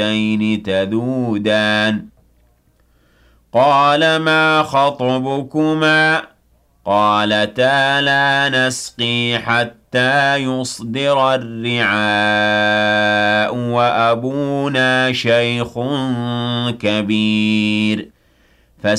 الشيخين تذودان قال ما خطبكما قالتا لا نسقي حتى يصدر الرعاء وأبونا شيخ كبير